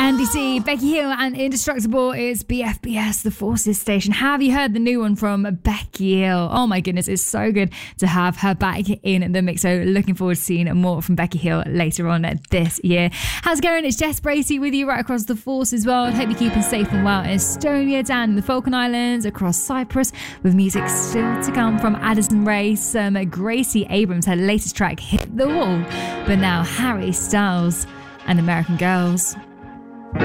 NDC, Becky Hill and Indestructible is BFBS, the Forces station. Have you heard the new one from Becky Hill? Oh my goodness, it's so good to have her back in the mix. So looking forward to seeing more from Becky Hill later on this year. How's it going? It's Jess Bracey with you right across the Forces world. Hope you're keeping safe and well in Estonia, down in the Falkland Islands, across Cyprus, with music still to come from Addison Rae, Gracie Abrams. Her latest track, Hit the Wall. But now Harry Styles and American Girls.